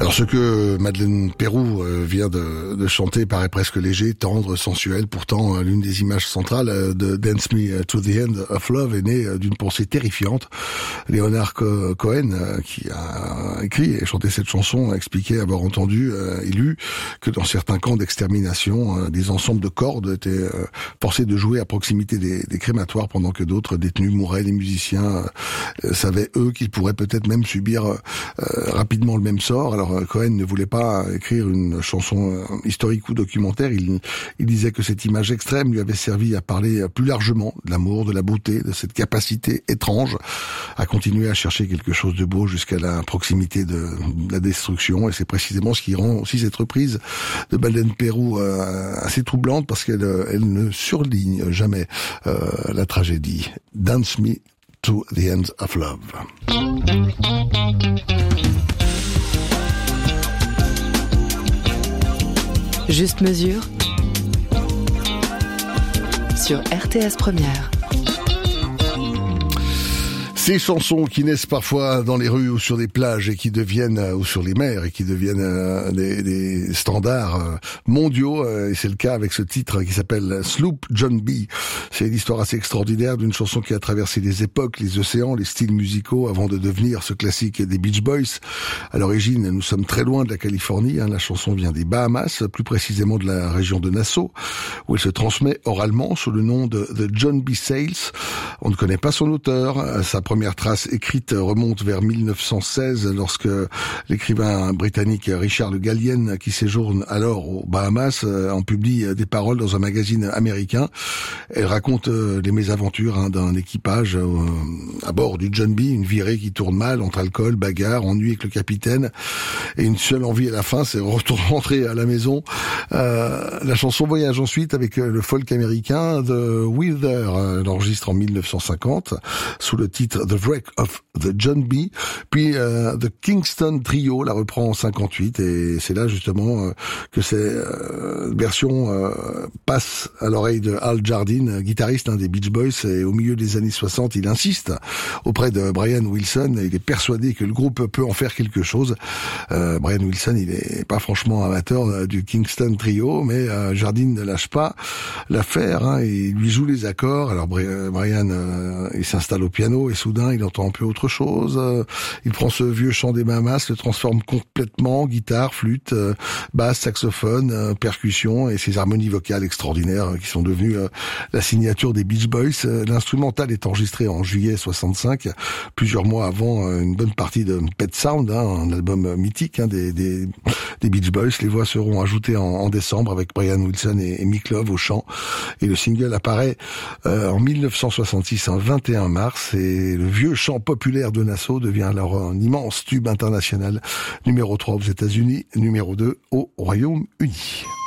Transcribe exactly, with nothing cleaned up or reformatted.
Alors ce que Madeleine Peyroux vient de, de chanter paraît presque léger, tendre, sensuel. Pourtant, l'une des images centrales de Dance Me to the End of Love est née d'une pensée terrifiante. Leonard Cohen, qui a écrit et chanté cette chanson, a expliqué avoir entendu et lu que dans certains camps d'extermination, des ensembles de cordes étaient forcés de jouer à proximité des, des crématoires pendant que d'autres détenus mouraient. Les musiciens savaient, eux, qu'ils pourraient peut-être même subir rapidement le même sort. Alors Cohen ne voulait pas écrire une chanson historique ou documentaire. Il, il disait que cette image extrême lui avait servi à parler plus largement de l'amour, de la beauté, de cette capacité étrange à continuer à chercher quelque chose de beau jusqu'à la proximité de, de la destruction. Et c'est précisément ce qui rend aussi cette reprise de Madeleine Peyroux euh, assez troublante, parce qu'elle elle ne surligne jamais euh, la tragédie. Dance Me to the End of Love. Juste mesure sur R T S Première. Ces chansons qui naissent parfois dans les rues ou sur des plages et qui deviennent, ou sur les mers, et qui deviennent euh, des, des standards euh, mondiaux, euh, et c'est le cas avec ce titre qui s'appelle Sloop John B. C'est une histoire assez extraordinaire d'une chanson qui a traversé les époques, les océans, les styles musicaux avant de devenir ce classique des Beach Boys. À l'origine, nous sommes très loin de la Californie, hein. La chanson vient des Bahamas, plus précisément de la région de Nassau, où elle se transmet oralement sous le nom de, de John B. Sayles. On ne connaît pas son auteur. Sa première trace écrite remonte vers mille neuf cent seize, lorsque l'écrivain britannique Richard Le Gallienne, qui séjourne alors aux Bahamas, en publie des paroles dans un magazine américain. Elle raconte les mésaventures hein, d'un équipage euh, à bord du John B, une virée qui tourne mal entre alcool, bagarre, ennui avec le capitaine, et une seule envie à la fin, c'est rentrer à la maison. Euh, la chanson voyage ensuite avec le folk américain The Wither. Elle enregistre en mille neuf cent cinquante sous le titre The Wreck of the John B. Puis euh, The Kingston Trio la reprend en cinquante-huit, et c'est là justement euh, que cette euh, version euh, passe à l'oreille de Al Jardine, guitariste hein, des Beach Boys, et au milieu des années soixante, il insiste auprès de Brian Wilson. Il est persuadé que le groupe peut en faire quelque chose. Euh, Brian Wilson, il est pas franchement amateur euh, du Kingston Trio, mais euh, Jardine ne lâche pas l'affaire, hein, et il lui joue les accords. Alors Brian, euh, il s'installe au piano, et soudain, il entend un peu autre chose. Euh, il prend ce vieux chant des Bahamas, le transforme complètement, guitare, flûte, euh, basse, saxophone, euh, percussion, et ces harmonies vocales extraordinaires euh, qui sont devenues euh, la signature des Beach Boys. Euh, l'instrumental est enregistré en juillet soixante-cinq, plusieurs mois avant euh, une bonne partie de Pet Sound, hein, un album euh, mythique hein, des, des, des Beach Boys. Les voix seront ajoutées en, en décembre avec Brian Wilson et, et Mick Love au chant, et le single apparaît euh, en mille neuf cent soixante-six, un vingt et un mars, et le vieux chant populaire de Nassau devient alors un immense tube international, numéro trois aux États-Unis, numéro deux au Royaume-Uni.